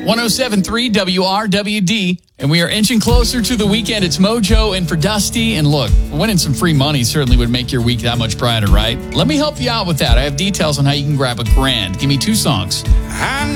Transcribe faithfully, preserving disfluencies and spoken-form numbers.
one oh seven point three W R W D, and we are inching closer to the weekend. It's Mojo and for Dusty. And look, winning some free money certainly would make your week that much brighter, right? Let me help you out with that. I have details on how you can grab a grand. Give me two songs. I